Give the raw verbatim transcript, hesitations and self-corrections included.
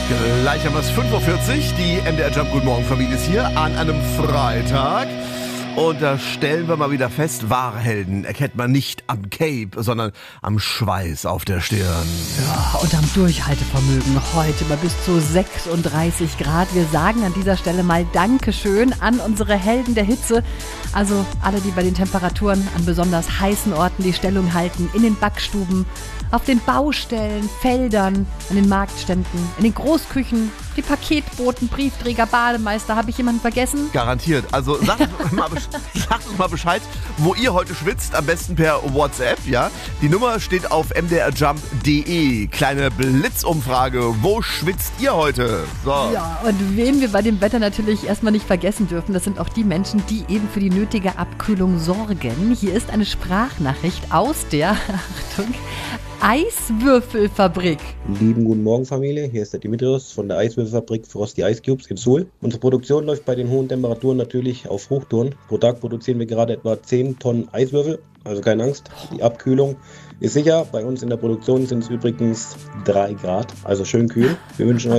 Gleich haben wir es fünf Uhr vierzig, die M D R Jump Guten Morgen Familie ist hier an einem Freitag. Und da stellen wir mal wieder fest, wahre Helden erkennt man nicht am Cape, sondern am Schweiß auf der Stirn. Ja, und am Durchhaltevermögen. Heute bei bis zu sechsunddreißig Grad. Wir sagen an dieser Stelle mal Dankeschön an unsere Helden der Hitze. Also alle, die bei den Temperaturen an besonders heißen Orten die Stellung halten. In den Backstuben, auf den Baustellen, Feldern, an den Marktständen, in den Großküchen, die Paketboten, Briefträger, Bademeister. Habe ich jemanden vergessen? Garantiert. Also sagt uns, mal, sagt uns mal Bescheid, wo ihr heute schwitzt. Am besten per WhatsApp, ja. Die Nummer steht auf m d r jump punkt d e. Kleine Blitzumfrage. Wo schwitzt ihr heute? So. Ja, und wen wir bei dem Wetter natürlich erstmal nicht vergessen dürfen, das sind auch die Menschen, die eben für die nötige Abkühlung sorgen. Hier ist eine Sprachnachricht aus der, Achtung, Eiswürfelfabrik. Lieben guten Morgen Familie, hier ist der Dimitrios von der Eiswürfelfabrik Frosty Ice Cubes in Suhl. Unsere Produktion läuft bei den hohen Temperaturen natürlich auf Hochtouren. Pro Tag produzieren wir gerade etwa zehn Tonnen Eiswürfel, also keine Angst, die Abkühlung ist sicher. Bei uns in der Produktion sind es übrigens drei Grad, also schön kühl. Wir wünschen euch